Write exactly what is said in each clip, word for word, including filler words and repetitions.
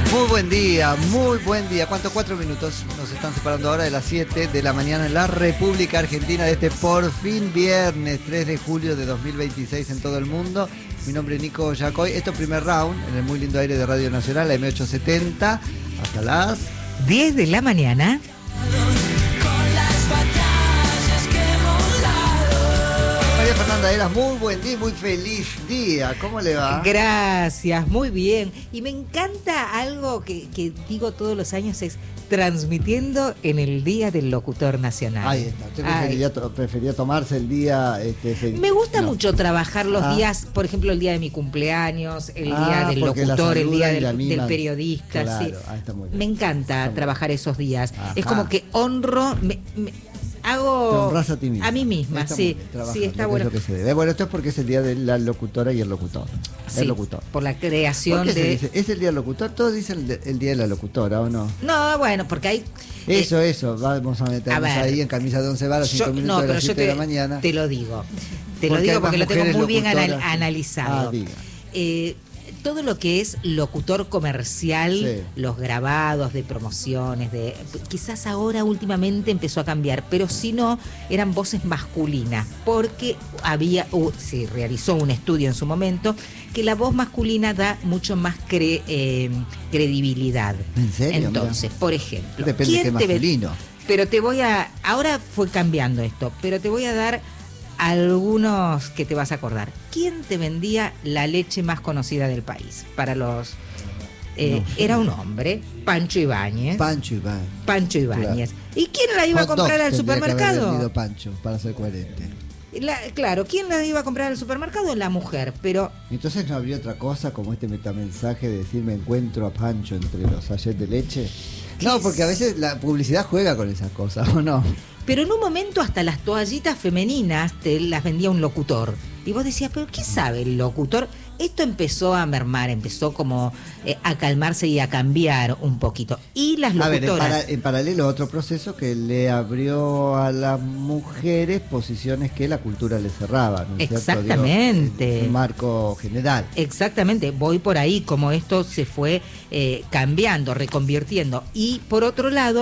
Muy buen día, muy buen día. ¿Cuántos? Cuatro minutos nos están separando ahora de las siete de la mañana en la República Argentina de este por fin viernes tres de julio de dos mil veintiséis en todo el mundo. Mi nombre es Nico Yacoy. Esto es primer round en el muy lindo aire de Radio Nacional, la M ochocientos setenta, hasta las diez de la mañana. María Fernanda Eras, muy buen día, muy feliz día. ¿Cómo le va? Gracias, muy bien. Y me encanta algo que, que digo todos los años, es transmitiendo en el Día del Locutor Nacional. Ahí está. ¿Usted preferiría, to- prefería tomarse el día? Este, ese- Me gusta no. mucho trabajar los Ah. días, por ejemplo, el día de mi cumpleaños, el Ah, día del porque la locutor, el día saludan y la del, miman. del periodista. Claro, Sí. ah, está muy bien. Me encanta Está muy trabajar esos días. Ajá. Es como que honro, me, me- hago Te honras a ti misma. a mí misma, Está sí, muy bien, trabajar, sí, está lo que bueno. es lo que se debe. Bueno, esto es porque es el día de la locutora y el locutor. Sí, el locutor. por la ¿Por creación qué se de... dice? ¿Es el día del locutor? Todos dicen el, de- el día de la locutora, ¿o no? No, bueno, porque hay... Eso, eh, eso, vamos a meternos a ver, ahí en camisa de once varas, cinco yo, minutos no, de pero las yo siete te, de la mañana. te lo digo. Te Porque lo digo hay porque más lo tengo mujeres muy bien anal- locutoras que- analizado. Ah, diga. Eh, todo lo que es locutor comercial, Sí. los grabados de promociones, de quizás ahora últimamente empezó a cambiar, pero si no, eran voces masculinas, porque había, uh, se realizó un estudio en su momento, que la voz masculina da mucho más cre- eh, credibilidad. ¿En serio? Entonces, por ejemplo, Depende de qué ¿quién te ve- masculino. pero te voy a... Ahora fue cambiando esto, pero te voy a dar algunos que te vas a acordar. ¿Quién te vendía la leche más conocida del país? Para los... eh, No sé. Era un hombre, Pancho Ibáñez. Pancho Iván. Pancho Ibáñez. ¿Y quién la iba a Hot comprar dog al tendría que haber supermercado? vendido Pancho, para ser coherente. La- claro, ¿quién la iba a comprar al supermercado? La mujer, pero... Entonces no habría otra cosa como este metamensaje de decir me encuentro a Pancho entre los sachets de leche. No, porque a veces la publicidad juega con esas cosas, ¿o no? Pero en un momento hasta las toallitas femeninas te las vendía un locutor. Y vos decías, ¿pero qué sabe el locutor? Esto empezó a mermar, empezó como eh, a calmarse y a cambiar un poquito. Y las A ver, en, locutoras... para- en paralelo otro proceso que le abrió a las mujeres posiciones que la cultura le cerraba, ¿no es cierto? Exactamente. Digo, en un marco general. Exactamente, voy por ahí, como esto se fue eh, cambiando, reconvirtiendo. Y por otro lado,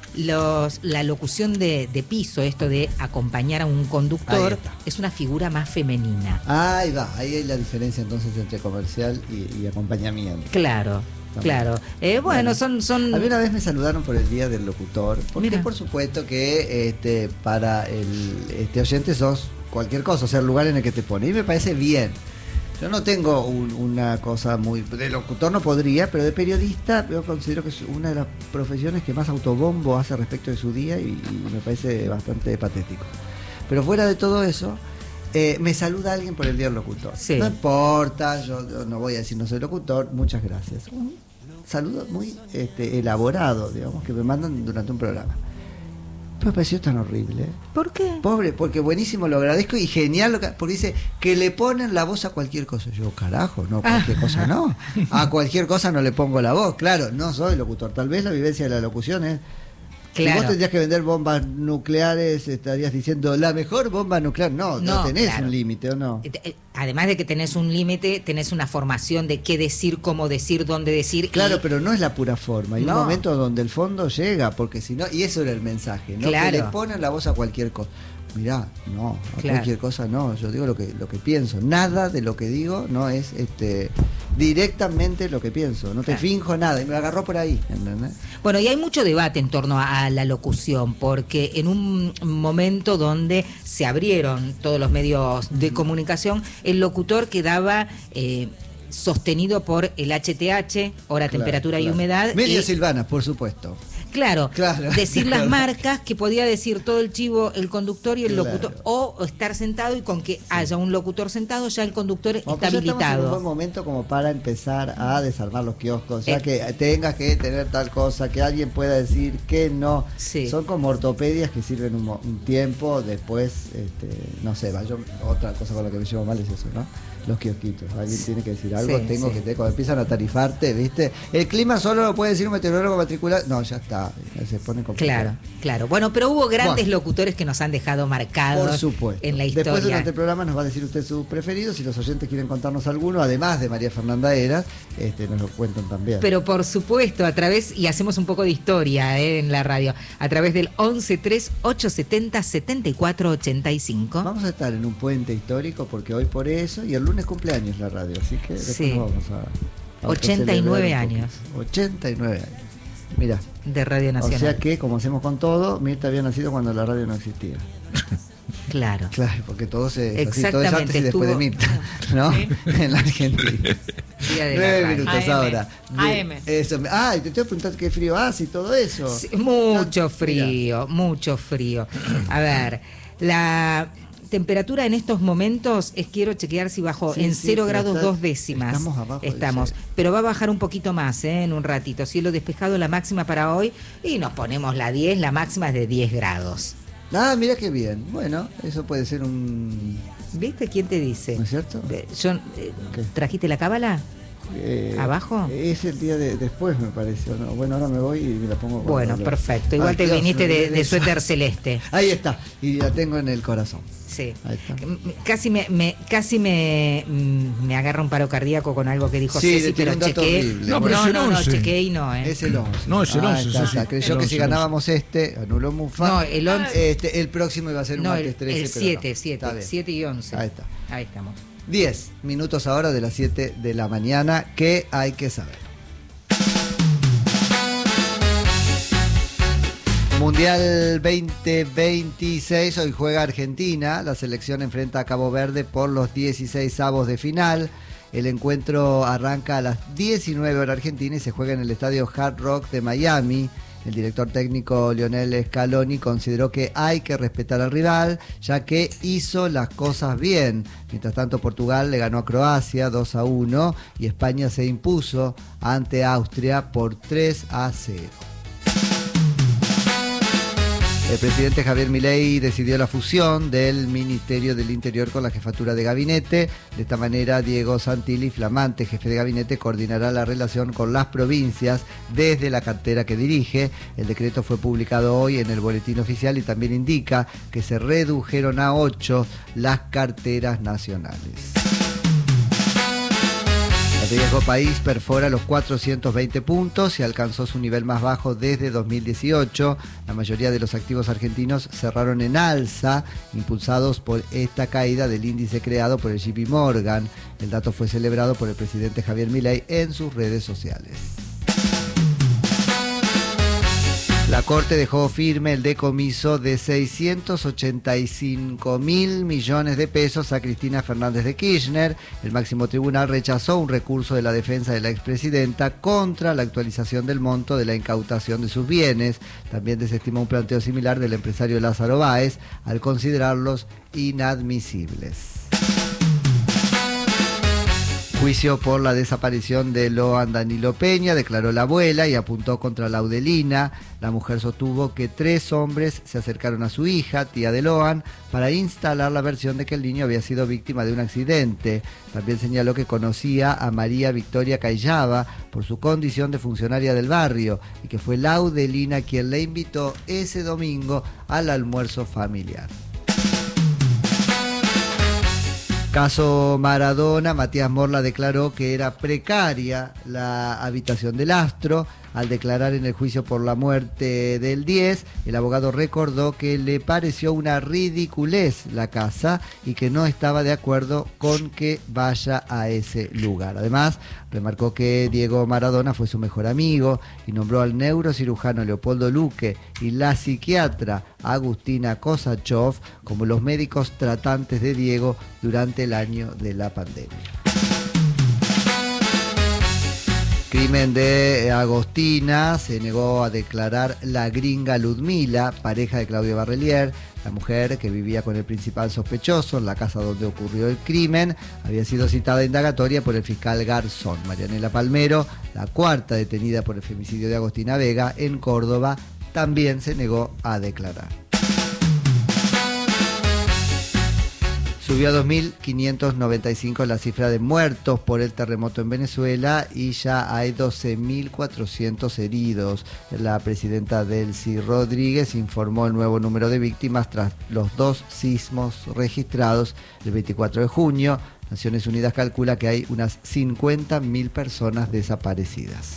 los, la locución de, de piso, esto de acompañar a un Ahí conductor, está. es una figura más femenina. Ahí va, ahí hay la diferencia entonces entre comercial y, y acompañamiento. Claro, También. claro. Eh, bueno, Bueno. son... son A mí una vez me saludaron por el Día del Locutor, porque Mira. por supuesto que este para el este oyente sos cualquier cosa, o sea, el lugar en el que te pone. Y me parece bien. Yo no tengo un- una cosa muy... De locutor no podría, pero de periodista yo considero que es una de las profesiones que más autobombo hace respecto de su día y, y me parece bastante patético. Pero fuera de todo eso, eh, me saluda alguien por el Día del Locutor. Sí. No importa, yo, yo no voy a decir no soy locutor, muchas gracias. Un saludo muy este, elaborado, digamos, que me mandan durante un programa. Pero me pareció tan horrible. ¿Por qué? Pobre, porque buenísimo, lo agradezco y genial, lo que, porque dice que le ponen la voz a cualquier cosa. Yo, carajo, no, cualquier cosa no. A cualquier cosa no le pongo la voz. Claro, no soy locutor. Tal vez la vivencia de la locución es... Si Claro. vos tendrías que vender bombas nucleares, estarías diciendo la mejor bomba nuclear. No, no, No, tenés claro. un límite, ¿o no? Eh, eh, Además de que tenés un límite, tenés una formación de qué decir, cómo decir, dónde decir. Claro, y- pero no es la pura forma. Hay No. un momento donde el fondo llega, porque si no, y eso era el mensaje, ¿no? Claro. Que le ponen la voz a cualquier cosa. Mirá, no, a Claro. cualquier cosa no, yo digo lo que lo que pienso. Nada de lo que digo no es este directamente lo que pienso, no te Claro. finjo nada, y me agarró por ahí, ¿entendés? Bueno, y hay mucho debate en torno a, a la locución, porque en un momento donde se abrieron todos los medios de comunicación, el locutor quedaba eh, sostenido por el H T H, hora, Claro, temperatura y claro. humedad. Media y- Silvana, por supuesto. Claro, Claro, decir las claro. marcas que podía decir todo el chivo, el conductor y el Claro. locutor, o estar sentado y con que haya un locutor sentado, ya el conductor Bueno, está pues ya estamos en un habilitado. buen momento como para empezar a desarmar los kioscos, ya Eh. que tengas que tener tal cosa, que alguien pueda decir que no. Sí. Son como ortopedias que sirven un, mo- un tiempo, después, este, no sé, va, yo, otra cosa con la que me llevo mal es eso, ¿no? los kiosquitos. Alguien tiene que decir algo, Sí, tengo sí. que te, cuando empiezan a tarifarte, ¿viste? El clima solo lo puede decir un meteorólogo matriculado. No, ya está, se pone complicado. Claro, claro. Bueno, pero hubo grandes Bueno. locutores que nos han dejado marcados Por supuesto. en la historia. Después durante el programa nos va a decir usted sus preferidos. Si los oyentes quieren contarnos alguno, además de María Fernanda Heras, este, nos lo cuentan también. Pero por supuesto, a través, y hacemos un poco de historia eh, en la radio, a través del once tres ocho setenta setenta y cuatro ochenta y cinco. Vamos a estar en un puente histórico porque hoy por eso, y el lunes cumpleaños la radio, así que después Sí. nos vamos a, a ochenta y nueve celebrar un años. poquito. ochenta y nueve años. Mira, De Radio Nacional. o sea que, como hacemos con todo, Mirta había nacido cuando la radio no existía. Claro. Claro, porque todo se así, todo es Exactamente, antes y después de estuvo- Mirta, ¿no? Sí. En la Argentina. Día de la Nueve radio. minutos A M. ahora. A M. Eso. Ah, y te tengo que preguntar qué frío hace y todo eso. Sí, mucho Ah, frío, mucho frío. A ver, la temperatura en estos momentos es, quiero chequear si bajó Sí, en sí, cero pero grados está- dos décimas. estamos abajo del Estamos, cero. pero va a bajar un poquito más ¿eh? En un ratito. Cielo despejado, la máxima para hoy, y nos ponemos la diez, la máxima es de diez grados. Ah, mira qué bien. Bueno, eso puede ser un... ¿Viste quién te dice? ¿No es cierto? Ve, yo, eh, ¿Qué? ¿Trajiste la cábala? Eh, ¿Abajo? Es el día de después, me parece. ¿O no? Bueno, ahora me voy y me la pongo. cuando Bueno, lo- perfecto. Igual Ay, te Dios, viniste me de, duele de eso. suéter celeste. Ahí está, y la tengo en el corazón. Sí. Ahí está. M- Casi me, me casi me, mm, me agarra un paro cardíaco con algo que dijo Sí, Ceci, tiene pero un dato chequeé. horrible. No, pero no, es el no, no, once. chequeé y no, ¿eh? Es el once. No, es el Ah, once, está, sí, está. sí. Creyó El que once, si el ganábamos este, anuló Mufa. No, el once. Este, el próximo iba a ser un No, martes el, trece. el pero siete, no. siete, Está bien. siete y once. Ahí está. Ahí estamos. diez minutos ahora de las siete de la mañana. ¿Qué hay que saber? Mundial veinte veintiséis, hoy juega Argentina, la selección enfrenta a Cabo Verde por los dieciséis avos de final. El encuentro arranca a las diecinueve horas Argentina y se juega en el estadio Hard Rock de Miami. El director técnico Lionel Scaloni consideró que hay que respetar al rival, ya que hizo las cosas bien. Mientras tanto, Portugal le ganó a Croacia dos a uno y España se impuso ante Austria por tres a cero. El presidente Javier Milei decidió la fusión del Ministerio del Interior con la Jefatura de Gabinete. De esta manera, Diego Santilli, flamante jefe de gabinete, coordinará la relación con las provincias desde la cartera que dirige. El decreto fue publicado hoy en el Boletín Oficial y también indica que se redujeron a ocho las carteras nacionales. El riesgo país perfora los cuatrocientos veinte puntos y alcanzó su nivel más bajo desde dos mil dieciocho. La mayoría de los activos argentinos cerraron en alza, impulsados por esta caída del índice creado por el J P Morgan. El dato fue celebrado por el presidente Javier Milei en sus redes sociales. La Corte dejó firme el decomiso de seiscientos ochenta y cinco mil millones de pesos a Cristina Fernández de Kirchner. El máximo tribunal rechazó un recurso de la defensa de la expresidenta contra la actualización del monto de la incautación de sus bienes. También desestimó un planteo similar del empresario Lázaro Báez al considerarlos inadmisibles. Juicio por la desaparición de Loan Danilo Peña, declaró la abuela y apuntó contra Laudelina. La mujer sostuvo que tres hombres se acercaron a su hija, tía de Loan, para instalar la versión de que el niño había sido víctima de un accidente. También señaló que conocía a María Victoria Cayaba por su condición de funcionaria del barrio y que fue Laudelina quien le invitó ese domingo al almuerzo familiar. Caso Maradona, Matías Morla declaró que era precaria la habitación del astro. Al declarar en el juicio por la muerte del diez, el abogado recordó que le pareció una ridiculez la casa y que no estaba de acuerdo con que vaya a ese lugar. Además, remarcó que Diego Maradona fue su mejor amigo y nombró al neurocirujano Leopoldo Luque y la psiquiatra Agustina Kosachov como los médicos tratantes de Diego durante el año de la pandemia. Crimen de Agostina, se negó a declarar la gringa Ludmila, pareja de Claudio Barrelier. La mujer, que vivía con el principal sospechoso en la casa donde ocurrió el crimen, había sido citada a indagatoria por el fiscal Garzón. Marianela Palmero, la cuarta detenida por el femicidio de Agostina Vega en Córdoba, también se negó a declarar. Subió a dos mil quinientos noventa y cinco la cifra de muertos por el terremoto en Venezuela y ya hay doce mil cuatrocientos heridos. La presidenta Delcy Rodríguez informó el nuevo número de víctimas tras los dos sismos registrados el veinticuatro de junio. Naciones Unidas calcula que hay unas cincuenta mil personas desaparecidas.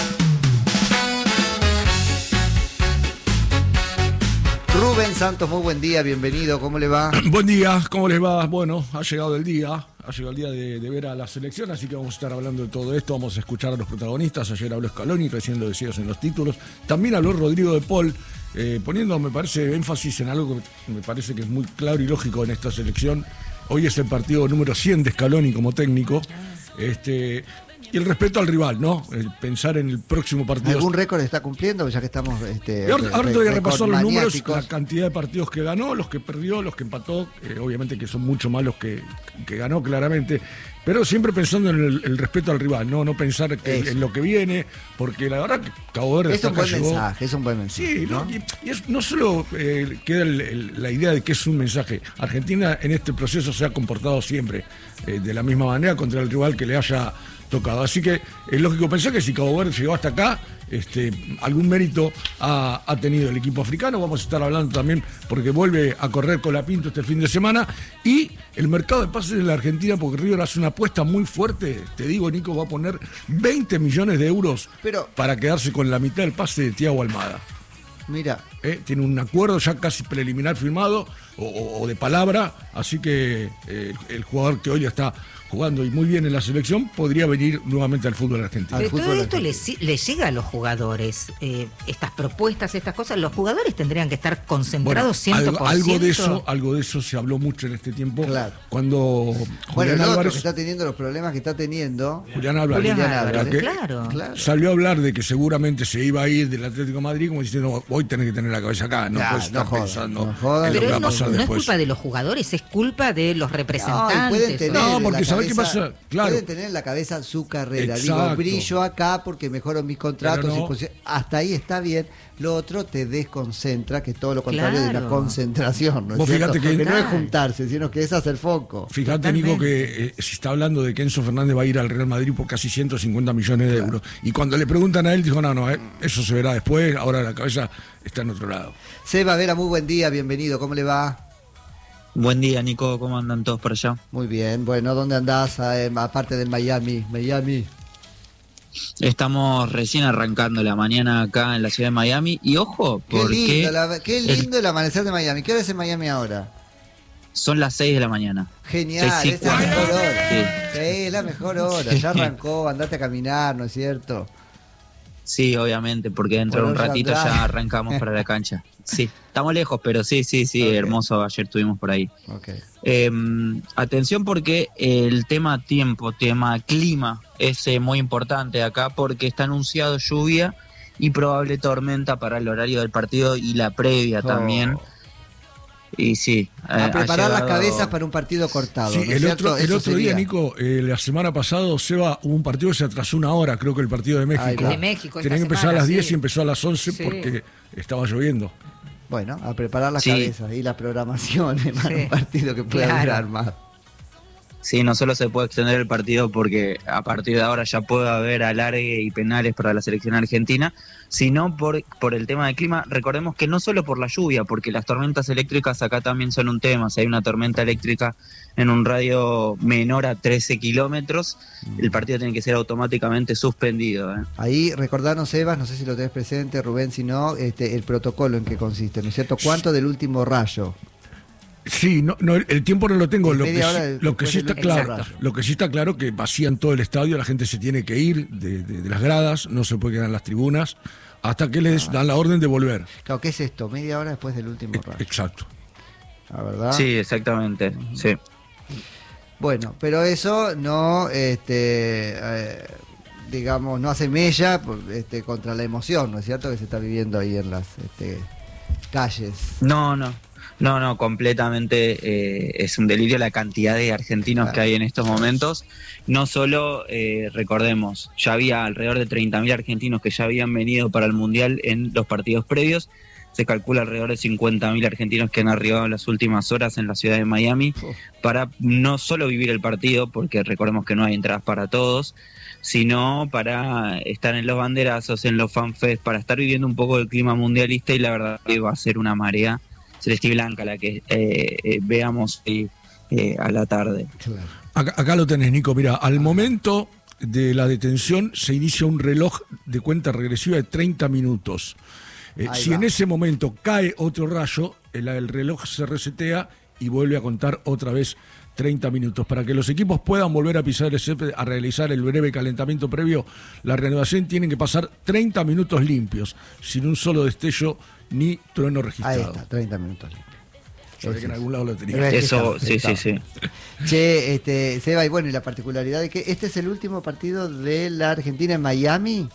Rubén Santos, muy buen día, bienvenido, ¿cómo le va? Buen día, ¿cómo les va? Bueno, ha llegado el día, ha llegado el día de, de ver a la selección, así que vamos a estar hablando de todo esto, vamos a escuchar a los protagonistas. Ayer habló Scaloni, recién lo decías en los títulos, también habló Rodrigo de Paul, eh, poniendo, me parece, énfasis en algo que me parece que es muy claro y lógico en esta selección. Hoy es el partido número cien de Scaloni como técnico, este... y el respeto al rival, ¿no? El pensar en el próximo partido. ¿Algún récord está cumpliendo? Ya que estamos... Este, ahora ahora te voy a repasar los números, maniáticos. La cantidad de partidos que ganó, los que perdió, los que empató, eh, obviamente que son mucho más los que, que ganó claramente, pero siempre pensando en el, el respeto al rival, ¿no? No pensar que, en lo que viene, porque la verdad que Cabo Verde es un buen llegó, mensaje, es un buen mensaje. Sí, ¿no? ¿no? Y, y es, no solo eh, queda el, el, la idea de que es un mensaje. Argentina en este proceso se ha comportado siempre eh, de la misma manera contra el rival que le haya tocado. Así que es lógico pensar que si Cabo Verde llegó hasta acá, este, algún mérito ha, ha tenido el equipo africano. Vamos a estar hablando también porque vuelve a correr Colapinto este fin de semana y el mercado de pases de la Argentina, porque River hace una apuesta muy fuerte. Te digo, Nico, va a poner veinte millones de euros Pero, para quedarse con la mitad del pase de Thiago Almada. Mira, eh, tiene un acuerdo ya casi preliminar firmado o, o, o de palabra, así que eh, el jugador que hoy está jugando y muy bien en la selección podría venir nuevamente al fútbol argentino. Pero todo esto le, le llega a los jugadores, eh, estas propuestas, estas cosas, los jugadores tendrían que estar concentrados bueno, cien por ciento. Algo, algo de eso, algo de eso se habló mucho en este tiempo. Claro. Cuando Julián bueno, el Álvarez otro que está teniendo los problemas que está teniendo. Julián Álvarez, Julián Julián Álvarez, Álvarez claro. claro. Salió a hablar de que seguramente se iba a ir del Atlético de Madrid como diciendo, hoy tenés que tener la cabeza acá, no claro, puedes estar no joda, pensando no joda. en lo Pero que va a no, pasar no después. es culpa de los jugadores, es culpa de los representantes. No, no porque ¿sabés qué pasa? Claro. Pueden tener en la cabeza su carrera. Exacto. Digo, brillo acá porque mejoro mis contratos. No. Y pues, hasta ahí está bien. Lo otro te desconcentra, que es todo lo contrario Claro. de una concentración. ¿No es Vos cierto? fíjate que- que no es juntarse, sino que es hacer foco. Fíjate, Totalmente. Nico, que eh, se está hablando de que Enzo Fernández va a ir al Real Madrid por casi ciento cincuenta millones de euros. Y cuando le preguntan a él, dijo, no, no, eh, eso se verá después, ahora la cabeza está en otro lado. Seba Vera, muy buen día, bienvenido. ¿Cómo le va? Buen día, Nico. ¿Cómo andan todos por allá? Muy bien. Bueno, ¿dónde andás? Eh, aparte del Miami. Miami. Estamos recién arrancando la mañana acá en la ciudad de Miami. Y ojo, Qué porque lindo, la- qué lindo el... el amanecer de Miami. ¿Qué hora es en Miami ahora? son las seis de la mañana. Genial, Seis y esa es la mejor cuarenta. hora. Sí. Sí, es la mejor hora. Ya arrancó, andate a caminar, ¿no es cierto? Sí, obviamente, porque dentro Por de un hoy ratito andás. ya arrancamos para la cancha. Sí, estamos lejos, pero sí, sí, sí, Okay. hermoso. Ayer estuvimos por ahí. Okay. Eh, atención porque el tema tiempo, tema clima es eh, muy importante acá porque está anunciado lluvia y probable tormenta para el horario del partido y la previa Oh. también. Y sí. A eh, preparar ha las llegado- cabezas para un partido cortado. Sí, ¿no es el cierto? otro, el Eso otro día, sería. Nico, eh, la semana pasada, Seba, hubo un partido que se atrasó una hora, creo que el partido de México. Ahí va. De México, esta Tenía que empezar semana, a las diez sí. y empezó a las once Sí. porque estaba lloviendo. Bueno, a preparar las Sí. cabezas y las programaciones para Sí. un partido que pueda Claro. durar más. Sí, no solo se puede extender el partido porque a partir de ahora ya puede haber alargue y penales para la selección argentina, sino por, por el tema del clima. Recordemos que no solo por la lluvia, porque las tormentas eléctricas acá también son un tema. Si hay una tormenta eléctrica en un radio menor a trece kilómetros, el partido tiene que ser automáticamente suspendido. ¿eh? Ahí, recordanos, Evas, no sé si lo tenés presente, Rubén, si no, este, el protocolo en que consiste, ¿no es cierto? ¿Cuánto del último rayo? Sí, no, no, el tiempo no lo tengo. En Lo que, media sí, hora lo que después sí del está claro, último lo que sí está claro que vacían todo el estadio, la gente se tiene que ir de, de- de las gradas, no se puede quedar en las tribunas hasta que les dan la orden de volver. Claro, ¿qué es esto? Media hora después del último rayo. Exacto. ¿La verdad? Sí, exactamente. Sí. Bueno, pero eso no, este, eh, digamos, no hace mella por- este, contra la emoción, ¿no es cierto? Que se está viviendo ahí en las este, calles. No, no. No, no, completamente eh, es un delirio la cantidad de argentinos Claro. que hay en estos momentos. No solo, eh, recordemos, ya había alrededor de treinta mil argentinos que ya habían venido para el Mundial en los partidos previos, se calcula alrededor de cincuenta mil argentinos que han arribado en las últimas horas en la ciudad de Miami, para no solo vivir el partido, porque recordemos que no hay entradas para todos, sino para estar en los banderazos, en los fanfest, para estar viviendo un poco el clima mundialista, y la verdad que va a ser una marea celeste y blanca la que eh, eh, veamos eh, eh, a la tarde. Claro. Acá, acá lo tenés, Nico. Mira, al momento de la detención se inicia un reloj de cuenta regresiva de treinta minutos. Eh, si va. en ese momento cae otro rayo, el, el reloj se resetea y vuelve a contar otra vez treinta minutos. Para que los equipos puedan volver a pisar el césped, a realizar el breve calentamiento previo, la reanudación tiene que pasar treinta minutos limpios, sin un solo destello ni trueno registrado. Ahí está, treinta minutos limpios. Sabía que en algún lado lo tenía. Pero Eso, está, sí, está. sí, sí. Che, este, Seba, y bueno, y la particularidad de que este es el último partido de la Argentina en Miami.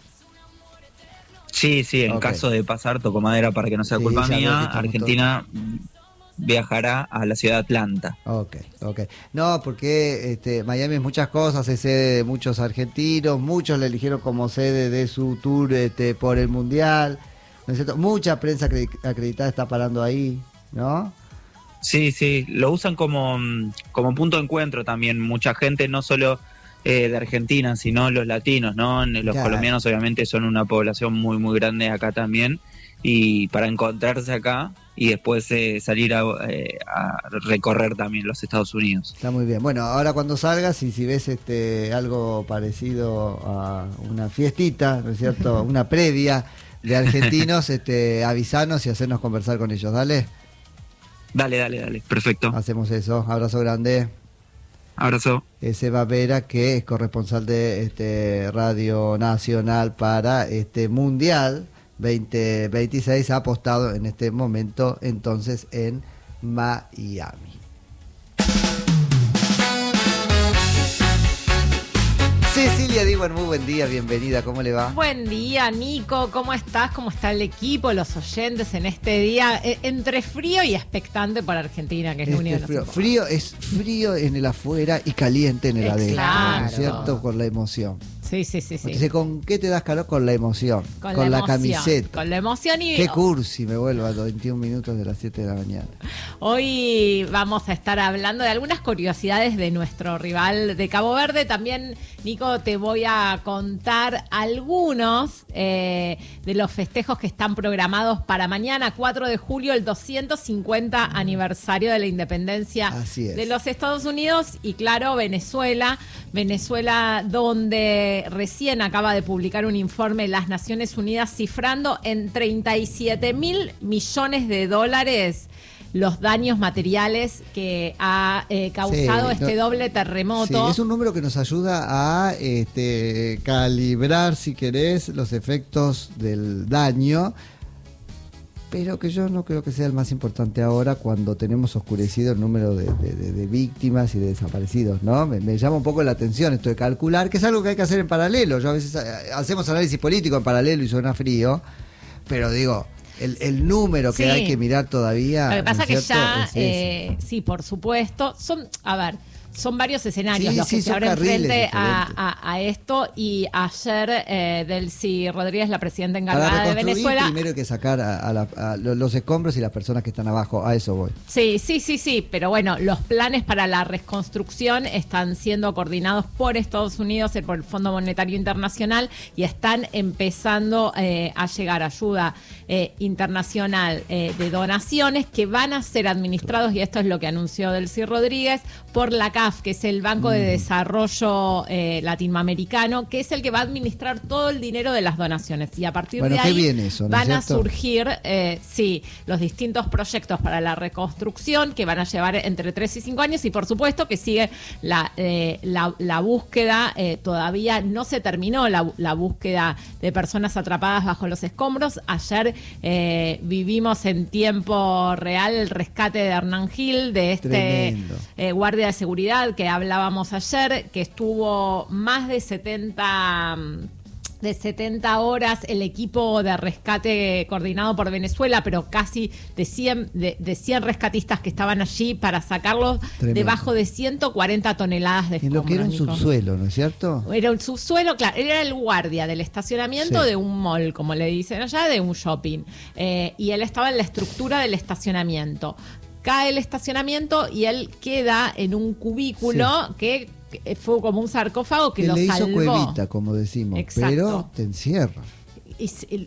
Sí, sí, en Okay. caso de pasar, toco madera para que no sea Sí, culpa ya veo que mía, estamos Argentina viajará a la ciudad de Atlanta. Ok, ok. No, porque este, Miami es muchas cosas, es sede de muchos argentinos, muchos le eligieron como sede de su tour este, por el Mundial, ¿no es cierto? Mucha prensa acredi- acreditada está parando ahí, ¿no? Sí, sí, lo usan como, mm, como punto de encuentro también. Mucha gente, no solo eh, de Argentina, sino los latinos, ¿no? Los Claro. colombianos obviamente son una población muy, muy grande acá también. Y para encontrarse acá y después eh, salir a, eh, a recorrer también los Estados Unidos. Está muy bien. Bueno, ahora cuando salgas y si ves este algo parecido a una fiestita, ¿no es cierto? Una previa de argentinos, este, avisanos y hacernos conversar con ellos, ¿dale? Dale, dale, dale, perfecto. Hacemos eso. Abrazo grande. Abrazo. Eh, Seba Vera, que es corresponsal de este Radio Nacional para este Mundial veinte veintiséis, ha apostado en este momento entonces en Miami. Cecilia Diwan, muy buen día, bienvenida, ¿cómo le va? Buen día, Nico, ¿cómo estás? ¿Cómo está el equipo, los oyentes en este día? Eh, entre frío y expectante para Argentina, que es lo Este único que frío, nos importa. frío es frío en el afuera y caliente en el adentro, ¿no es Exacto. cierto? Con la emoción. Sí, sí, sí, sí. Entonces, ¿con qué te das calor? Con la emoción, con, Con la, emoción, camiseta. Con la emoción y Qué cursi, me vuelvo a los veintiún minutos de las siete de la mañana. hoy vamos a estar hablando de algunas curiosidades de nuestro rival de Cabo Verde. También, Nico, te voy a contar algunos eh, de los festejos que están programados para mañana, cuatro de julio, el doscientos cincuenta aniversario de la independencia Así es. de los Estados Unidos y, claro, Venezuela. Venezuela, donde recién acaba de publicar un informe las Naciones Unidas cifrando en treinta y siete mil millones de dólares los daños materiales que ha eh, causado Sí, este no- doble terremoto. Sí, es un número que nos ayuda a este, calibrar, si querés, los efectos del daño, pero que yo no creo que sea el más importante ahora cuando tenemos oscurecido el número de, de- de- de víctimas y de desaparecidos, ¿no? Me, me llama un poco la atención esto de calcular, que es algo que hay que hacer en paralelo. Yo a veces eh, hacemos análisis político en paralelo y suena frío, pero digo, el, el número que Sí. hay que mirar todavía. Lo que pasa ¿no es que cierto? ya, Es ese. eh, sí, por supuesto, son, a ver, son varios escenarios Sí, los que sí, se son abren carriles frente a, diferentes. a- a esto. Y ayer eh, Delcy Rodríguez, la presidenta Para encargada de reconstruir Venezuela, primero hay que sacar a, a la- a lo- los escombros y las personas que están abajo, a eso voy. Sí, sí, sí, sí, pero bueno, los planes para la reconstrucción están siendo coordinados por Estados Unidos y por el Fondo Monetario Internacional y están empezando eh, a llegar ayuda eh, internacional eh, de donaciones que van a ser administrados, y esto es lo que anunció Delcy Rodríguez, por la C A F, que es el Banco de Desarrollo eh, Latinoamericano, que es el que va a administrar todo el dinero de las donaciones. Y a partir Bueno, de qué ahí bien eso, ¿no es van a cierto? surgir eh, sí, los distintos proyectos para la reconstrucción que van a llevar entre tres y cinco años, y por supuesto que sigue la, eh, la, la búsqueda, eh, todavía no se terminó la, la búsqueda de personas atrapadas bajo los escombros. Ayer eh, vivimos en tiempo real el rescate de Hernán Gil, de este Tremendo. eh, guardia de seguridad que hablábamos ayer, que estuvo más de setenta de setenta horas, el equipo de rescate coordinado por Venezuela, pero casi de cien, de, de cien rescatistas que estaban allí para sacarlos. Tremendo. Debajo de ciento cuarenta toneladas de escombros. En lo que era un subsuelo, ¿no es cierto? Era un subsuelo, claro, era el guardia del estacionamiento, sí, de un mall, como le dicen allá, de un shopping. Eh, y él estaba en la estructura del estacionamiento. Cae el estacionamiento y él queda en un cubículo, sí, que fue como un sarcófago que, que lo le salvó. Le hizo cuevita, como decimos. Exacto. Pero te encierra. Y,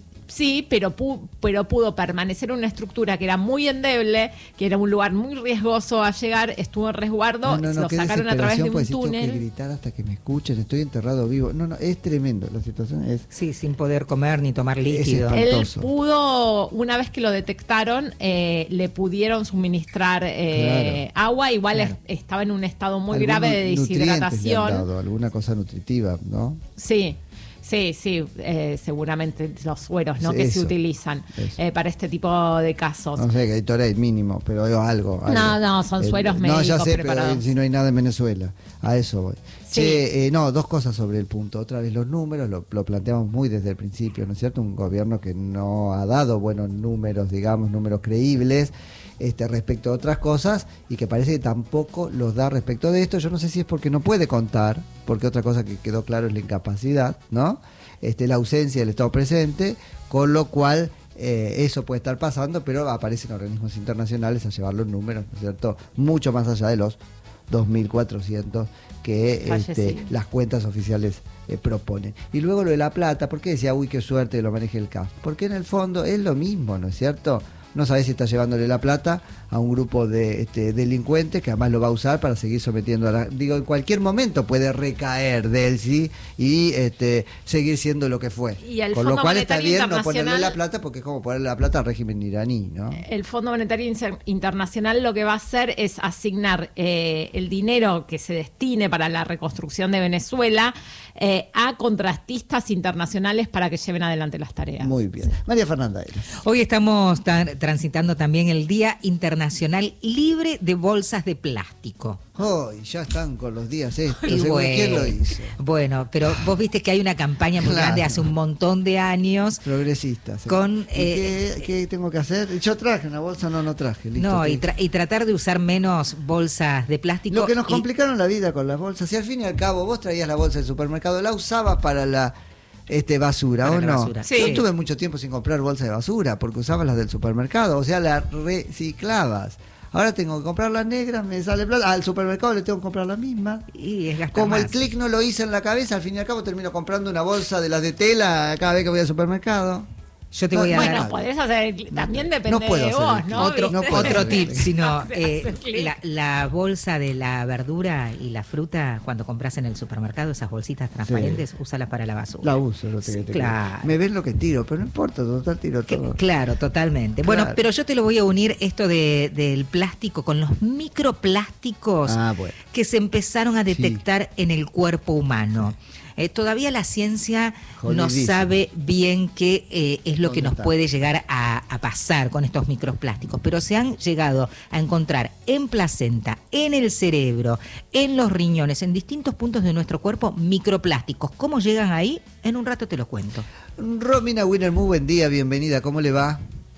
sí, pero, pu, pero pudo permanecer en una estructura que era muy endeble, que era un lugar muy riesgoso a llegar, estuvo en resguardo, no, no, no, lo sacaron a través de un túnel. Tengo que gritar hasta que me escuchen, estoy enterrado vivo. No, no, es tremendo, la situación es... Sí, sin poder comer ni tomar líquido. Él pudo, una vez que lo detectaron, eh, le pudieron suministrar eh, claro. agua, igual claro. es, estaba en un estado muy grave de deshidratación. Le han dado, alguna cosa nutritiva, ¿no? Sí. Sí, sí, eh, seguramente los sueros, ¿no? Sí, que eso, se utilizan eh, para este tipo de casos. No sé, Gatorade mínimo, pero algo, algo. No, no, son sueros eh, médicos No, ya sé, preparados. Pero si no hay nada en Venezuela, a eso voy. Sí. Che, eh, no, dos cosas sobre el punto. Otra vez los números, lo, lo planteamos muy desde el principio, ¿no es cierto? Un gobierno que no ha dado buenos números, digamos, números creíbles este, respecto a otras cosas y que parece que tampoco los da respecto de esto. Yo no sé si es porque no puede contar, porque otra cosa que quedó claro es la incapacidad, ¿no? Este, la ausencia del Estado presente, con lo cual eh, eso puede estar pasando, pero aparecen organismos internacionales a llevar los números, ¿no es cierto? Mucho más allá de los dos mil cuatrocientos que este, las cuentas oficiales eh, proponen. Y luego lo de la plata, ¿por qué decía, uy, qué suerte que lo maneje el C A F? Porque en el fondo es lo mismo, ¿no es cierto? No sabés si está llevándole la plata a un grupo de este, delincuentes que además lo va a usar para seguir sometiendo a la... Digo, en cualquier momento puede recaer de él, sí, y este, seguir siendo lo que fue. Y el Con Fondo lo cual Monetario está bien no Internacional, ponerle la plata porque es como ponerle la plata al régimen iraní, ¿no? El Fondo Monetario Internacional lo que va a hacer es asignar eh, el dinero que se destine para la reconstrucción de Venezuela eh, a contratistas internacionales para que lleven adelante las tareas. Muy bien. María Fernanda Eres. Hoy estamos tan, transitando también el Día Internacional Libre de Bolsas de Plástico. Hoy oh, ya están con los días estos. Y bueno, ¿quién lo hizo? Bueno, pero vos viste que hay una campaña muy claro. grande hace un montón de años. Progresistas. ¿sí? Con, eh, ¿Qué, ¿Qué tengo que hacer? Yo traje una bolsa, no, no traje. Listo, no, y, tra- y tratar de usar menos bolsas de plástico. Lo que nos y... complicaron la vida con las bolsas. Y al fin y al cabo vos traías la bolsa del supermercado, la usabas para la... Este basura, para ¿o no? Basura. Sí. Yo estuve mucho tiempo sin comprar bolsa de basura porque usaba las del supermercado, o sea, las reciclabas. Ahora tengo que comprar las negras, me sale plata. Al supermercado le tengo que comprar la misma. Y es gastar Como más. El clic no lo hice en la cabeza, al fin y al cabo termino comprando una bolsa de las de tela cada vez que voy al supermercado. Yo te voy a bueno, dar... podés hacer, también depende no puedo de vos, el, ¿no? Otro, no otro tip, sino no eh, la, la bolsa de la verdura y la fruta, cuando compras en el supermercado, esas bolsitas transparentes, sí. úsalas para la basura. La uso, lo sí, claro. Me ven lo que tiro, pero no importa, total tiro todo. Que, claro, totalmente. Claro. Bueno, pero yo te lo voy a unir esto de, del plástico con los microplásticos ah, bueno. que se empezaron a detectar sí. en el cuerpo humano. Eh, todavía la ciencia no sabe bien qué eh, es lo que nos está? puede llegar a, a pasar con estos microplásticos, pero se han llegado a encontrar en placenta, en el cerebro, en los riñones, en distintos puntos de nuestro cuerpo, microplásticos. ¿Cómo llegan ahí? En un rato te lo cuento. Romina Winner, muy buen día, bienvenida, ¿cómo le va?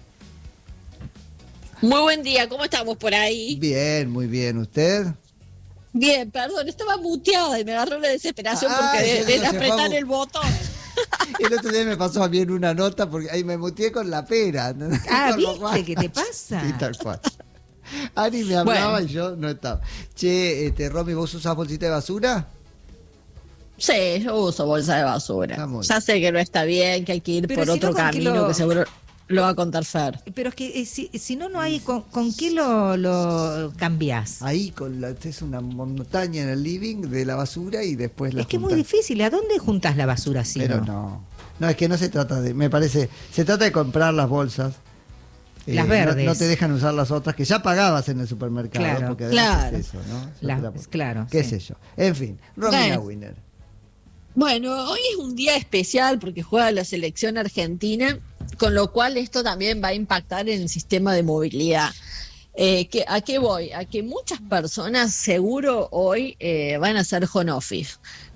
Muy buen día, ¿cómo estamos por ahí? Bien, muy bien, ¿usted? Bien, perdón, estaba muteada y me agarró la desesperación ah, porque de, de, de apretar el botón. El otro día me pasó a mí en una nota porque ahí me muteé con la pera. Ah, ¿viste? ¿Qué te pasa? Sí, tal cual. Ani me hablaba bueno. y yo no estaba. Che, este, Romy, ¿vos usás bolsita de basura? Sí, yo uso bolsa de basura. Vamos. Ya sé que no está bien, que hay que ir Pero por si otro no, camino, que, lo... que seguro... Lo va a contar Fer. Pero es que eh, si, si no, no hay... ¿Con, con qué lo, lo cambiás? Ahí, con la, es una montaña en el living de la basura y después la Es que juntás. es muy difícil. ¿A dónde juntas la basura así? Pero no? no. No, es que no se trata de... Me parece... Se trata de comprar las bolsas. Las eh, verdes. No, no te dejan usar las otras que ya pagabas en el supermercado. Claro. Porque además claro. es eso, ¿no? La, claro. ¿Qué sí. sé yo? En fin, Romina Winner. Bueno, hoy es un día especial porque juega la selección argentina, con lo cual esto también va a impactar en el sistema de movilidad. Eh, que, ¿A qué voy? A que muchas personas seguro hoy eh, van a hacer home office.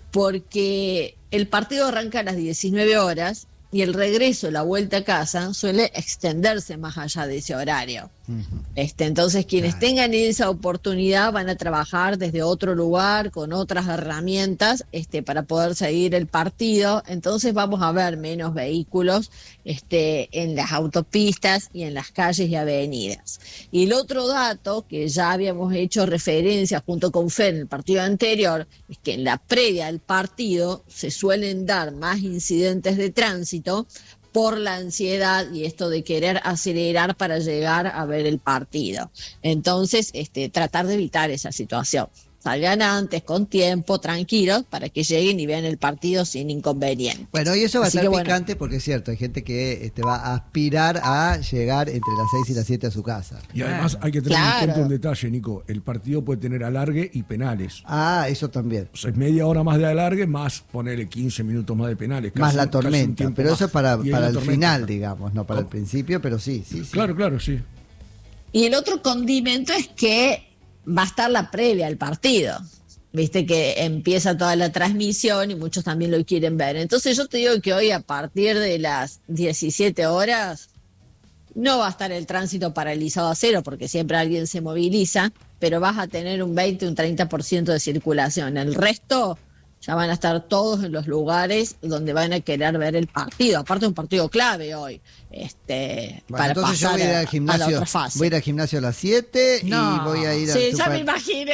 porque el partido arranca a las diecinueve horas y el regreso, la vuelta a casa, suele extenderse más allá de ese horario. Uh-huh. Este, entonces, quienes claro. tengan esa oportunidad van a trabajar desde otro lugar, con otras herramientas, este, para poder seguir el partido. Entonces vamos a ver menos vehículos este, en las autopistas y en las calles y avenidas. Y el otro dato, que ya habíamos hecho referencia junto con Fer en el partido anterior, es que en la previa del partido se suelen dar más incidentes de tránsito por la ansiedad y esto de querer acelerar para llegar a ver el partido. Entonces, este, tratar de evitar esa situación. Salgan antes, con tiempo, tranquilos, para que lleguen y vean el partido sin inconveniente. Bueno, y eso va Así a estar que, picante, bueno, porque es cierto, hay gente que este, va a aspirar a llegar entre las seis y las siete a su casa. Y además hay que tener claro. en cuenta un detalle, Nico, el partido puede tener alargue y penales. Ah, eso también. O sea, es media hora más de alargue, más ponerle quince minutos más de penales. Casi, más la tormenta, pero eso es para, para el tormenta, final, digamos, no para ¿Cómo? el principio, pero sí, sí, sí. Claro, claro, sí. Y el otro condimento es que va a estar la previa al partido. Viste que empieza toda la transmisión y muchos también lo quieren ver. Entonces yo te digo que hoy a partir de las diecisiete horas no va a estar el tránsito paralizado a cero porque siempre alguien se moviliza, pero vas a tener un veinte, un treinta por ciento de circulación. El resto ya van a estar todos en los lugares donde van a querer ver el partido. Aparte un partido clave hoy. Este, bueno, para entonces pasar yo voy a ir al a, gimnasio, a la otra fase. Voy a ir al gimnasio a las siete no. y voy a ir al sí, super... ya me imaginé.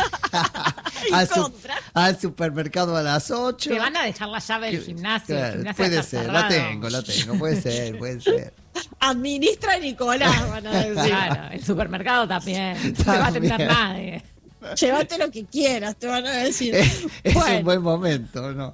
al, su... al supermercado a las ocho. Te van a dejar la llave del gimnasio. Claro, el gimnasio puede está ser, cerrado. la tengo, la tengo, puede ser, puede ser. Administra Nicolás, van a decir. Claro, el supermercado también. No te va a atender nadie. Llévate lo que quieras, te van a decir. Es, es bueno, un buen momento, ¿no?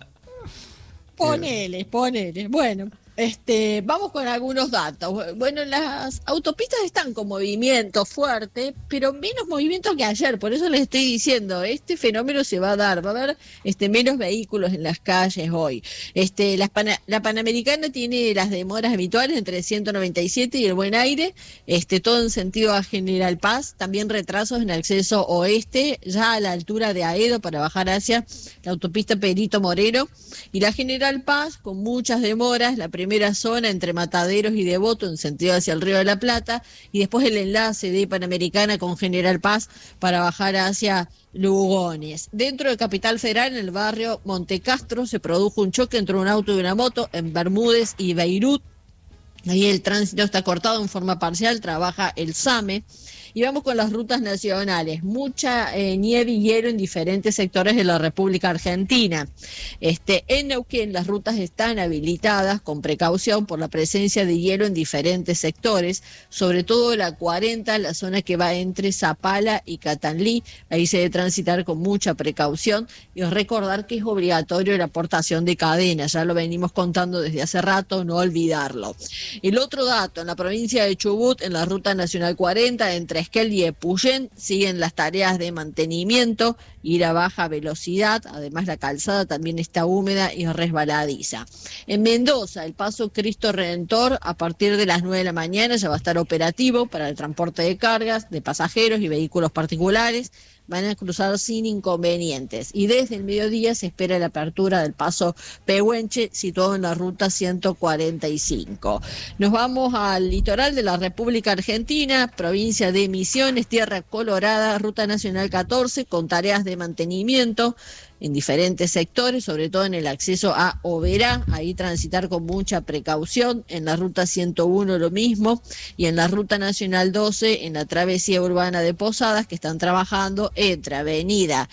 Ponele, ponele. Bueno, este, vamos con algunos datos. Bueno, las autopistas están con movimiento fuerte, pero menos movimiento que ayer. Por eso les estoy diciendo, este fenómeno se va a dar. Va a haber este, menos vehículos en las calles hoy. Este, las Pana, la Panamericana tiene las demoras habituales entre ciento noventa y siete y el Buen Aire, este, todo en sentido a General Paz. También retrasos en acceso oeste, ya a la altura de Aedo para bajar hacia la autopista Perito Moreno. Y la General Paz con muchas demoras, la primera zona entre Mataderos y Devoto en sentido hacia el Río de la Plata, y después el enlace de Panamericana con General Paz para bajar hacia Lugones. Dentro de Capital Federal, en el barrio Montecastro, se produjo un choque entre un auto y una moto en Bermúdez y Beirut. Ahí el tránsito está cortado en forma parcial, trabaja el SAME. Y vamos con las rutas nacionales. Mucha eh, nieve y hielo en diferentes sectores de la República Argentina. Este, en Neuquén las rutas están habilitadas con precaución por la presencia de hielo en diferentes sectores, sobre todo la cuarenta, la zona que va entre Zapala y Catanlí. Ahí se debe transitar con mucha precaución y recordar que es obligatorio la aportación de cadenas. Ya lo venimos contando desde hace rato, no olvidarlo. El otro dato, en la provincia de Chubut, en la ruta nacional cuarenta, entre Esquel y Epuyén, siguen las tareas de mantenimiento, ir a baja velocidad, además la calzada también está húmeda y resbaladiza. En Mendoza, el paso Cristo Redentor, a partir de las nueve de la mañana ya va a estar operativo para el transporte de cargas, de pasajeros y vehículos particulares. Van a cruzar sin inconvenientes. Y desde el mediodía se espera la apertura del paso Pehuenche, situado en la ruta ciento cuarenta y cinco. Nos vamos al litoral de la República Argentina, provincia de Misiones, Tierra Colorada, ruta nacional catorce, con tareas de mantenimiento en diferentes sectores, sobre todo en el acceso a Oberá, ahí transitar con mucha precaución. En la ruta ciento uno lo mismo, y en la ruta nacional doce, en la travesía urbana de Posadas, que están trabajando entre avenida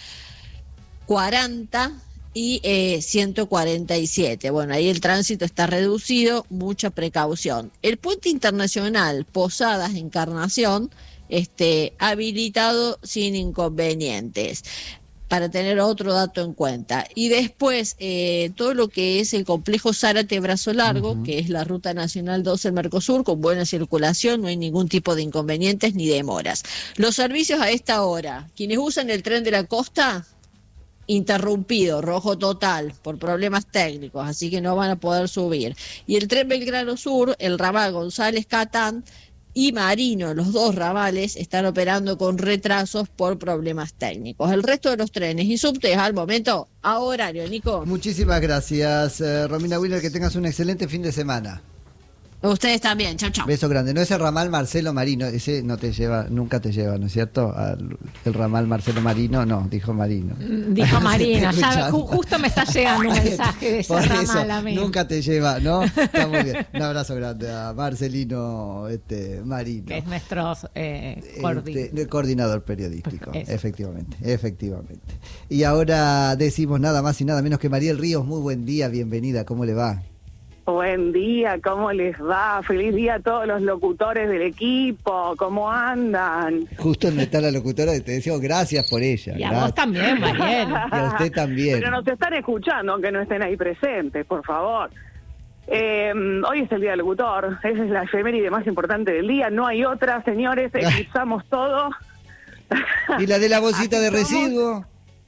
cuarenta y eh, ciento cuarenta y siete. Bueno, ahí el tránsito está reducido, mucha precaución. El puente internacional Posadas Encarnación, este, habilitado sin inconvenientes, para tener otro dato en cuenta. Y después, eh, todo lo que es el complejo Zárate-Brazo Largo, uh-huh. que es la ruta nacional doce del Mercosur, con buena circulación, no hay ningún tipo de inconvenientes ni demoras. Los servicios a esta hora, quienes usan el tren de la costa, interrumpido, rojo total, por problemas técnicos, así que no van a poder subir. Y el tren Belgrano Sur, el ramal González Catán, y Marino, los dos ramales, están operando con retrasos por problemas técnicos. El resto de los trenes y subtes al momento a horario, Nico. Muchísimas gracias, eh, Romina Wheeler, que tengas un excelente fin de semana. Ustedes también, chau, chau. Beso grande. No es el ramal Marcelo Marino, ese no te lleva, nunca te lleva, ¿no es cierto? Al- el ramal Marcelo Marino, no, dijo Marino. Dijo Marina, Estoy ya escuchando. ju- justo me está llegando un mensaje de ese Por eso, ramal a mí. nunca te lleva, ¿no? Está muy bien. Un abrazo grande a Marcelino este, Marino. Que es nuestro eh, coordi- Este, el coordinador periodístico, Eso. efectivamente, efectivamente. Y ahora decimos nada más y nada menos que Mariel Ríos, muy buen día, bienvenida, ¿cómo le va? Buen día, ¿cómo les va? Feliz día a todos los locutores del equipo, ¿cómo andan? Justo donde está la locutora, te decimos gracias por ella. Y a gracias. vos también, Mariel. Y a usted también. Pero nos están escuchando, aunque no estén ahí presentes, por favor. Eh, hoy es el Día del Locutor, esa es la efeméride más importante del día, no hay otra, señores, eclipsamos todo. ¿Y la de la bolsita de Somos- residuo?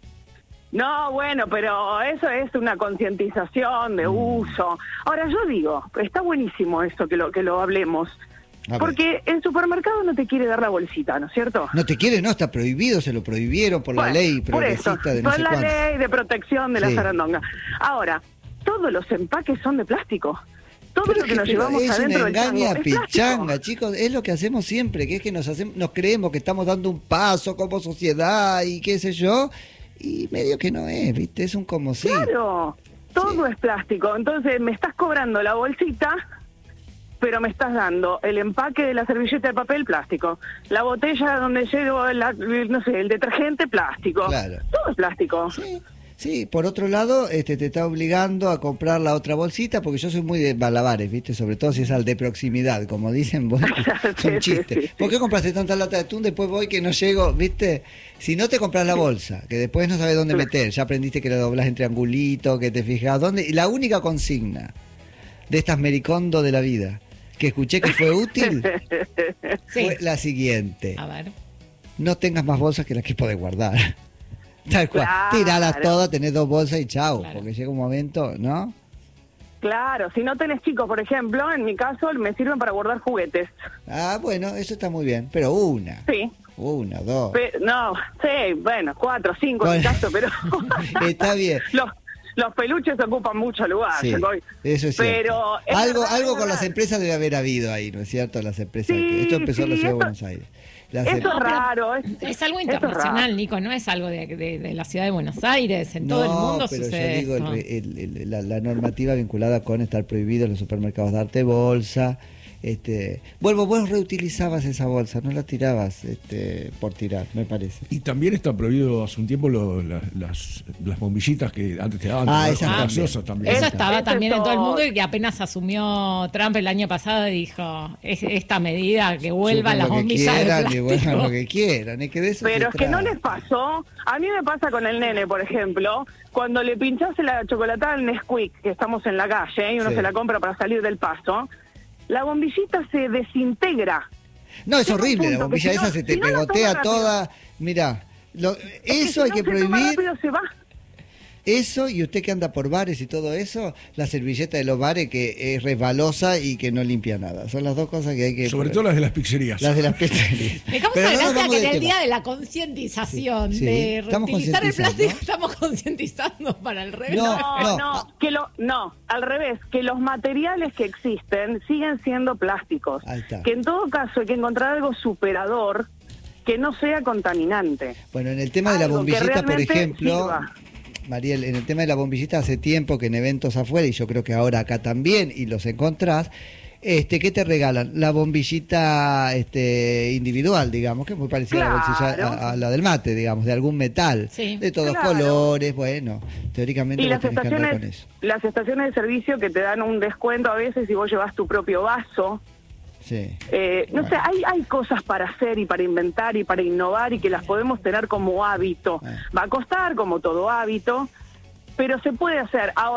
No, bueno, pero eso es una concientización de uso. Ahora yo digo, está buenísimo esto que lo que lo hablemos, A ver. porque el supermercado no te quiere dar la bolsita, ¿no es cierto? No te quiere, no, está prohibido, se lo prohibieron por la Bueno, ley por eso, progresista de no por sé la cuánto. ley de protección de Sí. la zarandonga. Ahora, todos los empaques son de plástico. Todo Pero lo que es nos que- pero llevamos es adentro una del tango engaña es plástico. pichanga, chicos, es lo que hacemos siempre, que es que nos hacemos, nos creemos que estamos dando un paso como sociedad y qué sé yo, y medio que no es, ¿viste? Es un como sí. Claro, todo es plástico. Entonces me estás cobrando la bolsita, pero me estás dando el empaque de la servilleta de papel, plástico. La botella donde llevo, la- no sé, el detergente, plástico. Claro. Todo es plástico. Sí, sí, por otro lado, este te está obligando a comprar la otra bolsita, porque yo soy muy de malabares, ¿viste? Sobre todo si es al de proximidad, como dicen vos, es Sí, un sí, chiste. sí, sí. ¿Por qué compraste tanta lata de atún? Después voy que no llego, ¿viste? Si no te compras la bolsa, que después no sabes dónde meter, ya aprendiste que la doblás en triangulito, que te fijas dónde, y la única consigna de estas mericondo de la vida que escuché que fue útil Sí. fue la siguiente: A ver. no tengas más bolsas que las que podés guardar. Tal cual. Claro. Tiralas todas, tenés dos bolsas y chau. Claro. Porque llega un momento, ¿no? Claro, si no tenés chicos, por ejemplo, en mi caso me sirven para guardar juguetes. Ah, bueno, eso está muy bien. Pero una. Sí. Una, dos. Pe- no, sí, bueno, cuatro, cinco en mi Bueno. caso, pero... Está bien. Los, los peluches ocupan mucho lugar. Sí, Jacobi. eso es Pero cierto. es Algo, verdad, algo es con las verdad. empresas debe haber habido ahí, ¿no es cierto? Las empresas. Sí, que- esto empezó en la sí, ciudad de esto- Buenos Aires. Las Eso em- es No, pero raro. Es, Es algo eso es internacional, raro. Nico, no es algo de, de- de la ciudad de Buenos Aires, en todo el No, mundo pero sucede yo digo el esto. re- el- el- la, la normativa vinculada con estar prohibido en los supermercados darte bolsa. Este, vuelvo, vos reutilizabas esa bolsa, no la tirabas este, por tirar, me parece. Y también está prohibido hace un tiempo lo- la- las, las bombillitas que antes te daban. Ah, con esas gaseosas también. también. Eso Eso estaba es también en todo el todo. mundo y que apenas asumió Trump el año pasado y dijo, "Es- esta medida que vuelvan Chupen las lo que bombillas de quieran y plástico". vuelvan lo que quieran, es que de eso Pero se es que no trata. les pasó. A mí me pasa con el nene, por ejemplo, cuando le pinchás la chocolatada al Nesquik, que estamos en la calle, y uno Sí. se la compra para salir del paso, la bombillita se desintegra. No, es Llega un horrible, la punto bombilla que si esa no- se te si no la pegotea toma rápido. toda. Mirá, lo- Es eso si hay no que se toma prohibir. rápido, se va. Eso, y usted que anda por bares y todo eso, la servilleta de los bares que es resbalosa y que no limpia nada. Son las dos cosas que hay que... Sobre todo las de las pizzerías. las de las pizzerías. Me causa Pero no nos gracia vamos que de en el tema. día de la concientización Sí, sí, de estamos reutilizar el concientizando. plástico estamos concientizando para el revés. No, No, no. no, que lo, no, al revés, que los materiales que existen siguen siendo plásticos. Ahí está. Que en todo caso hay que encontrar algo superador que no sea contaminante. Bueno, en el tema de la Algo que bombillita, por realmente ejemplo, sirva. Mariel, en el tema de la bombillita hace tiempo que en eventos afuera, y yo creo que ahora acá también, y los encontrás, este, ¿qué te regalan? La bombillita este, individual, digamos, que es muy parecida a la bolsilla Claro. a, a la del mate, digamos, de algún metal, Sí. de todos Claro. colores, bueno, teóricamente Y vos las tenés que andar con estaciones, eso. las estaciones de servicio que te dan un descuento a veces si vos llevas tu propio vaso. Sí. Eh, no sé, hay, hay cosas para hacer y para inventar y para innovar y que las podemos tener como hábito. Ah. Va a costar como todo hábito, pero se puede hacer. Ahora,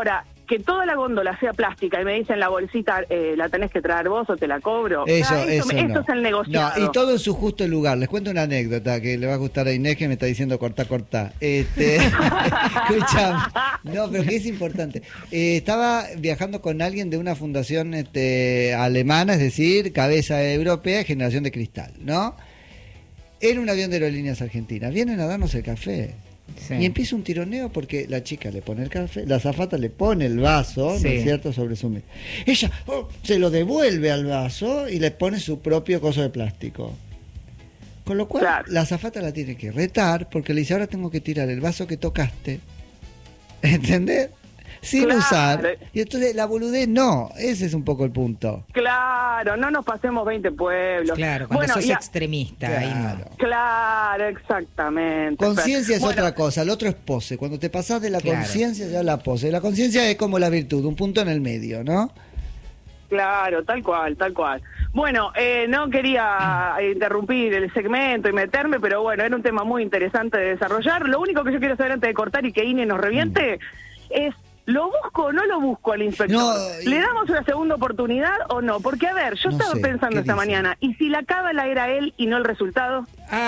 que toda la góndola sea plástica y me dicen la bolsita eh, la tenés que traer vos o te la cobro. Eso, o sea, eso, eso, eso no. es el negociado. No, y todo en su justo lugar. Les cuento una anécdota que le va a gustar a Inés, que me está diciendo cortá, cortá. Este, escuchame. No, pero que es importante. Eh, estaba viajando con alguien de una fundación este, alemana, es decir, cabeza europea, generación de cristal, ¿no? En un avión de Aerolíneas Argentinas. Vienen a darnos el café. Sí. Y empieza un tironeo porque la chica le pone el café, la azafata le pone el vaso, sí. ¿no es cierto?, sobre su mesa. Ella oh, se lo devuelve al vaso y le pone su propio coso de plástico. Con lo cual, claro, la azafata la tiene que retar porque le dice, ahora tengo que tirar el vaso que tocaste. ¿Entendés? Sin claro. usar. Y entonces la boludez no, ese es un poco el punto. Claro, no nos pasemos veinte pueblos. Claro, cuando bueno, sos ya, extremista. Claro, ahí no. Claro, exactamente. Conciencia es bueno, otra cosa, el otro es pose. Cuando te pasás de la claro. conciencia ya la pose. La conciencia es como la virtud, un punto en el medio, ¿no? Claro, tal cual, tal cual. Bueno, eh, no quería interrumpir el segmento y meterme, pero bueno, era un tema muy interesante de desarrollar. Lo único que yo quiero saber antes de cortar y que Ine nos reviente mm. es... ¿Lo busco o no lo busco al inspector? No, y... ¿Le damos una segunda oportunidad o no? Porque, a ver, yo no estaba sé, pensando esta dice? mañana, ¿y si la cábala era él y no el resultado?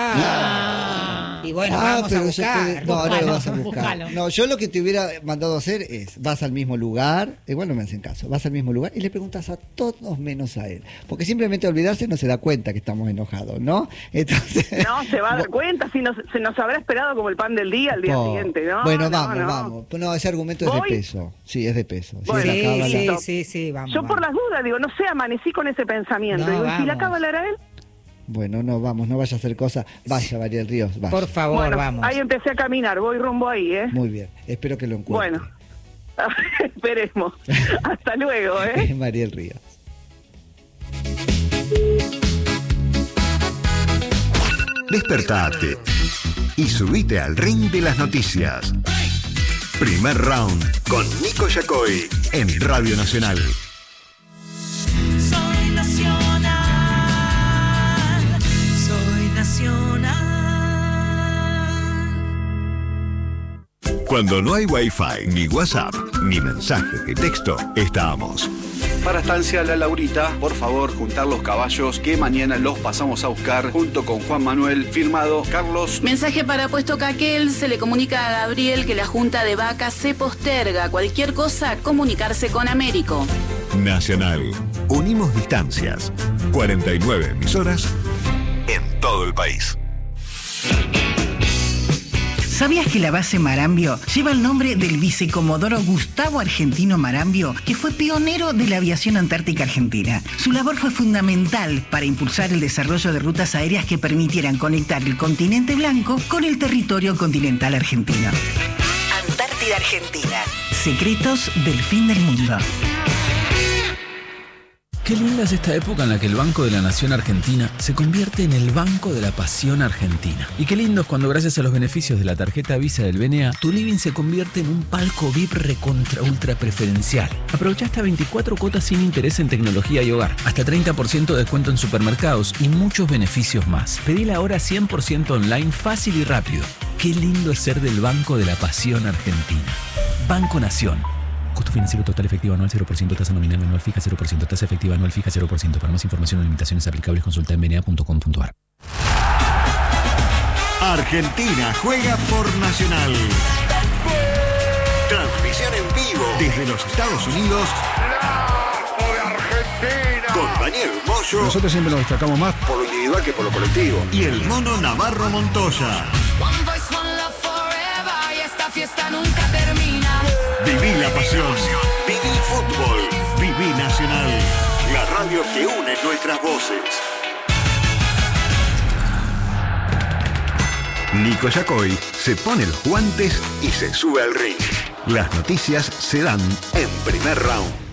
Ah, y bueno, ah, vamos a buscar. Puede... No, ahora lo vas a buscar. No, yo lo que te hubiera mandado hacer es, vas al mismo lugar, igual no me hacen caso, vas al mismo lugar y le preguntas a todos menos a él. Porque simplemente olvidarse no se da cuenta que estamos enojados, ¿no? Entonces... No, se va a dar cuenta, si nos, se nos habrá esperado como el pan del día al día oh. siguiente, ¿no? Bueno, no, vamos, no. vamos. No, ese argumento ¿Voy? es de peso. Sí, es de peso. Bueno, sí, sí, sí, sí, sí, vamos. Yo vamos. por las dudas digo, no sé, amanecí con ese pensamiento. No, digo, ¿y vamos. si la cábala era él? Bueno, no, vamos, no vaya a hacer cosas. Vaya, Mariel Ríos, vaya. Por favor, bueno, vamos. Ahí empecé a caminar, voy rumbo ahí, ¿eh? Muy bien, espero que lo encuentre. Bueno, esperemos. Hasta luego, ¿eh? Mariel Ríos. Despertate y subite al ring de las noticias. Primer round con Nico Yacoy en Radio Nacional. Soy nacional, soy nacional. Cuando no hay Wi-Fi, ni WhatsApp, ni mensaje de texto, estamos. Para Estancia La Laurita, por favor, juntar los caballos que mañana los pasamos a buscar junto con Juan Manuel, firmado Carlos. Mensaje para Puesto Caquel, se le comunica a Gabriel que la junta de vacas se posterga. Cualquier cosa, comunicarse con Américo. Nacional. Unimos distancias. cuarenta y nueve emisoras en todo el país. ¿Sabías que la base Marambio lleva el nombre del vicecomodoro Gustavo Argentino Marambio, que fue pionero de la aviación antártica argentina? Su labor fue fundamental para impulsar el desarrollo de rutas aéreas que permitieran conectar el continente blanco con el territorio continental argentino. Antártida Argentina. Secretos del fin del mundo. Qué linda es esta época en la que el Banco de la Nación Argentina se convierte en el Banco de la Pasión Argentina. Y qué lindo es cuando, gracias a los beneficios de la tarjeta Visa del B N A, tu living se convierte en un palco V I P recontra ultra preferencial. Aprovecha hasta veinticuatro cuotas sin interés en tecnología y hogar, hasta treinta por ciento de descuento en supermercados y muchos beneficios más. Pedila ahora cien por ciento online, fácil y rápido. Qué lindo es ser del Banco de la Pasión Argentina. Banco Nación. Costo financiero total efectivo anual cero por ciento, tasa nominal anual fija cero por ciento, tasa efectiva anual fija cero por ciento. Para más información o limitaciones aplicables, consulta en b n a punto com punto a r. Argentina juega por Nacional. Transmisión en vivo desde los Estados Unidos. ¡La de Argentina! Con Daniel Moyo. Nosotros siempre nos destacamos más por lo individual que por lo colectivo. Y el mono Navarro Montoya. One voice, one love forever. Y esta fiesta nunca termina. Viví la pasión. Viví fútbol. Viví Nacional. La radio que une nuestras voces. Nico Yacoy se pone los guantes y se sube al ring. Las noticias se dan en Primer Round.